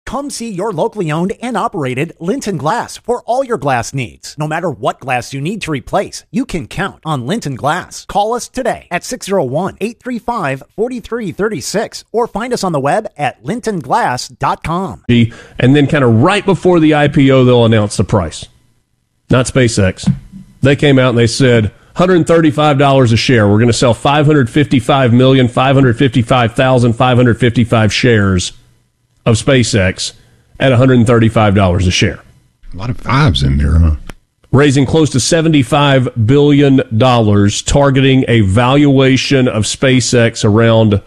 Come see your locally owned and operated Linton Glass for all your glass needs. No matter what glass you need to replace, you can count on Linton Glass. Call us today at 601-835-4336 or find us on the web at lintonglass.com. And then kind of right before the IPO, they'll announce the price. Not SpaceX. They came out and they said $135 a share. We're going to sell 555,555 shares of SpaceX at $135 a share. A lot of fives in there, huh? Raising close to $75 billion, targeting a valuation of SpaceX around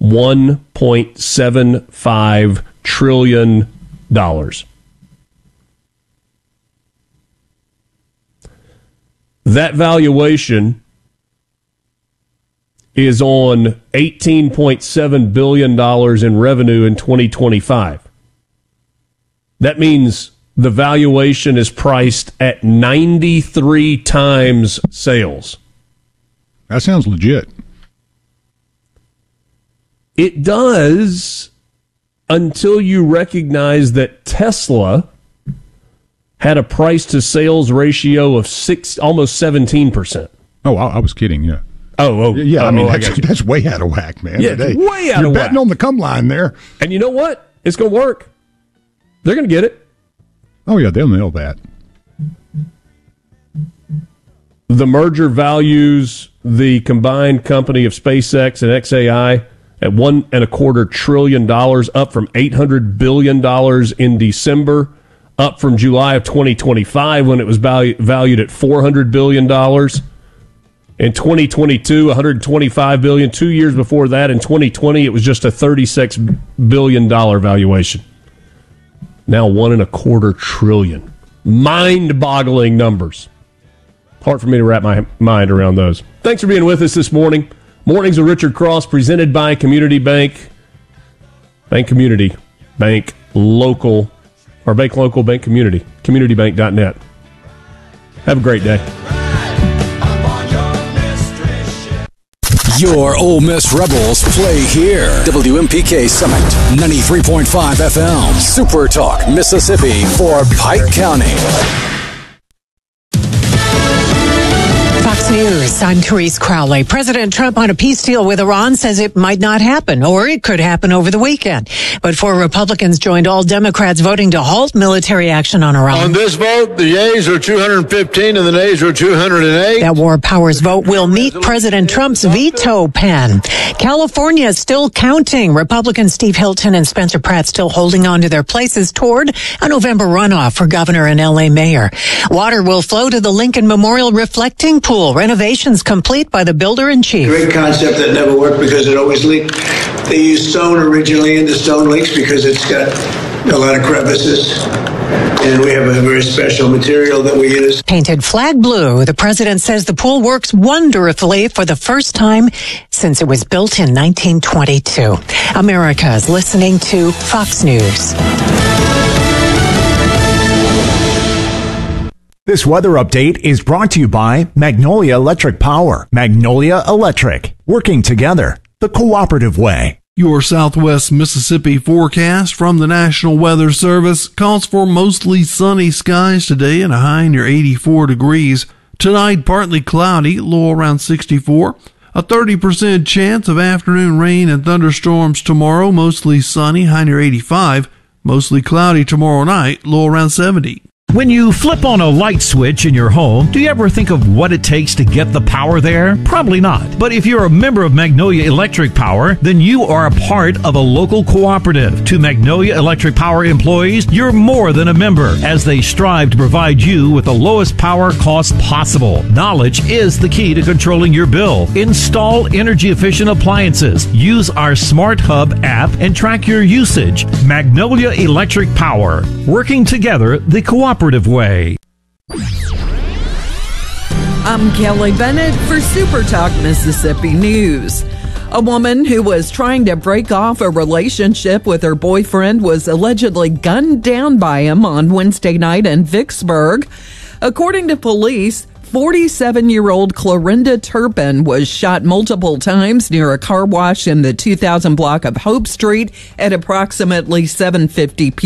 $1.75 trillion. That valuation is on $18.7 billion in revenue in 2025. That means the valuation is priced at 93 times sales. That sounds legit. It does, until you recognize that Tesla had a price-to-sales ratio of almost 17%. Oh, I was kidding, yeah. Yeah, I mean, that's way out of whack, man. Yeah, way out of whack. You're betting on the come line there. And you know what? It's going to work. They're going to get it. Oh, yeah, they'll nail that. The merger values the combined company of SpaceX and XAI at $1.25 trillion, up from $800 billion in December, up from July of 2025 when it was valued at $400 billion. In 2022, $125 billion. 2 years before that, in 2020, it was just a $36 billion valuation. Now $1.25 trillion. Mind-boggling numbers. Hard for me to wrap my mind around those. Thanks for being with us this morning. Mornings with Richard Cross, presented by Community Bank. Bank Community. Bank Local. Or Bank Local, Bank Community. CommunityBank.net. Have a great day. Your Ole Miss Rebels play here. WMPK Summit, 93.5 FM. Super Talk, Mississippi for Pike County. Fox News, I'm Therese Crowley. President Trump on a peace deal with Iran says it might not happen, or it could happen over the weekend. But 4 Republicans joined all Democrats voting to halt military action on Iran. On this vote, the yeas are 215 and the nays are 208. That War Powers vote will meet President Trump's veto pen. California is still counting. Republicans Steve Hilton and Spencer Pratt still holding on to their places toward a November runoff for governor and L.A. mayor. Water will flow to the Lincoln Memorial Reflecting Pool. Renovations complete by the builder-in-chief. Great concept that never worked because it always leaked. They used stone originally, and the stone leaks because it's got a lot of crevices. And we have a very special material that we use. Painted flag blue, the president says the pool works wonderfully for the first time since it was built in 1922. America is listening to Fox News. This weather update is brought to you by Magnolia Electric Power. Magnolia Electric, working together the cooperative way. Your Southwest Mississippi forecast from the National Weather Service calls for mostly sunny skies today and a high near 84 degrees. Tonight, partly cloudy, low around 64. A 30% chance of afternoon rain and thunderstorms tomorrow, mostly sunny, high near 85. Mostly cloudy tomorrow night, low around 70. When you flip on a light switch in your home, do you ever think of what it takes to get the power there? Probably not. But if you're a member of Magnolia Electric Power, then you are a part of a local cooperative. To Magnolia Electric Power employees, you're more than a member, as they strive to provide you with the lowest power cost possible. Knowledge is the key to controlling your bill. Install energy-efficient appliances. Use our Smart Hub app and track your usage. Magnolia Electric Power. Working together the cooperative way. I'm Kelly Bennett for Super Talk Mississippi News. A woman who was trying to break off a relationship with her boyfriend was allegedly gunned down by him on Wednesday night in Vicksburg. According to police, 47-year-old Clorinda Turpin was shot multiple times near a car wash in the 2000 block of Hope Street at approximately 7:50 p.m.